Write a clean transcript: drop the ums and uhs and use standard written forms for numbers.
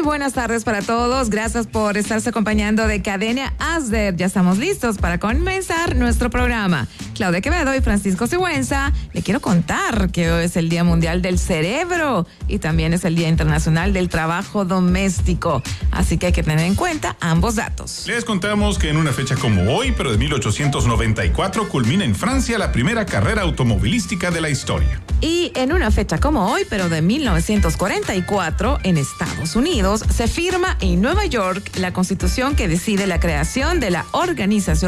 buenas tardes para todos. Gracias por estarse acompañando de Cadena Asder. Ya estamos listos para comenzar nuestro programa. Claudia Quevedo y Francisco Sigüenza. Le quiero contar que hoy es el Día Mundial del Cerebro y también es el Día Internacional del Trabajo Doméstico. Así que hay que tener en cuenta ambos datos. Les contamos que en una fecha como hoy, pero de 1894, culmina en Francia la primera carrera automovilística de la historia. Y en una fecha como hoy, pero de 1944, en Estados Unidos, se firma en Nueva York la Constitución que decide la creación de la Organización